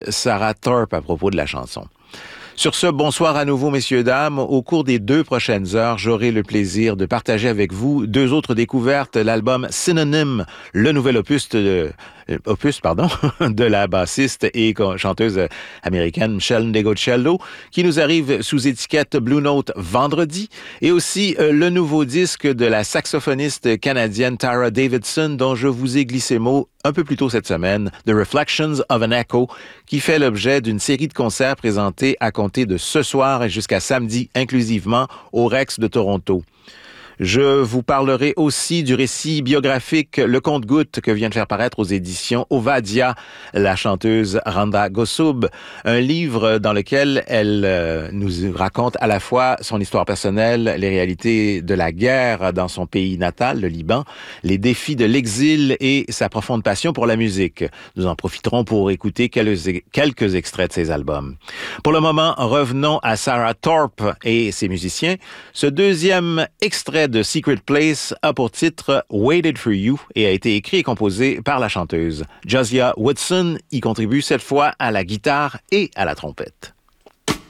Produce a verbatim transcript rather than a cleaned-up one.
Sarah Thorpe à propos de la chanson. Sur ce, bonsoir à nouveau, messieurs, dames. Au cours des deux prochaines heures, j'aurai le plaisir de partager avec vous deux autres découvertes, l'album Synonym, le nouvel opus de, opus, pardon, de la bassiste et chanteuse américaine Michelle Ndegeocello, qui nous arrive sous étiquette Blue Note vendredi, et aussi euh, le nouveau disque de la saxophoniste canadienne Tara Davidson, dont je vous ai glissé mot un peu plus tôt cette semaine, The Reflections of an Echo, qui fait l'objet d'une série de concerts présentés à compter de ce soir et jusqu'à samedi inclusivement au Rex de Toronto. Je vous parlerai aussi du récit biographique Le Compte-Gouttes que vient de faire paraître aux éditions Ovadia la chanteuse Randa Gossoub, un livre dans lequel elle euh, nous raconte à la fois son histoire personnelle, les réalités de la guerre dans son pays natal, le Liban, les défis de l'exil et sa profonde passion pour la musique. Nous en profiterons pour écouter quelques, quelques extraits de ses albums. Pour le moment, revenons à Sarah Thorpe et ses musiciens. Ce deuxième extrait de Secret Place a pour titre Waited for You et a été écrit et composé par la chanteuse. Josiah Woodson y contribue cette fois à la guitare et à la trompette.